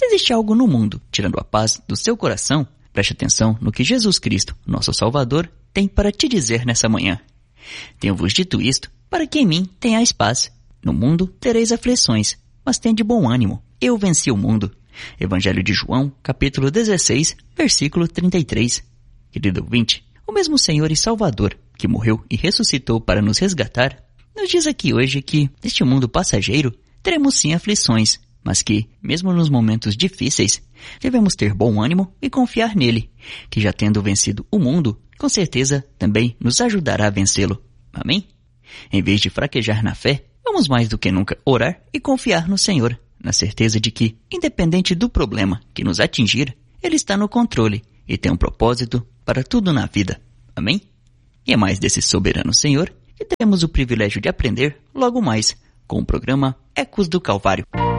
Se existe algo no mundo tirando a paz do seu coração, preste atenção no que Jesus Cristo, nosso Salvador, tem para te dizer nessa manhã. Tenho-vos dito isto, para que em mim tenhais paz. No mundo tereis aflições, mas tende bom ânimo. Eu venci o mundo. Evangelho de João, capítulo 16, versículo 33. Querido ouvinte, o mesmo Senhor e Salvador, que morreu e ressuscitou para nos resgatar, nos diz aqui hoje que, neste mundo passageiro, teremos sim aflições, mas que, mesmo nos momentos difíceis, devemos ter bom ânimo e confiar nele, que já tendo vencido o mundo, com certeza também nos ajudará a vencê-lo. Amém? Em vez de fraquejar na fé, vamos mais do que nunca orar e confiar no Senhor, na certeza de que, independente do problema que nos atingir, Ele está no controle e tem um propósito para tudo na vida. Amém? E é mais desse soberano Senhor que teremos o privilégio de aprender logo mais com o programa Ecos do Calvário.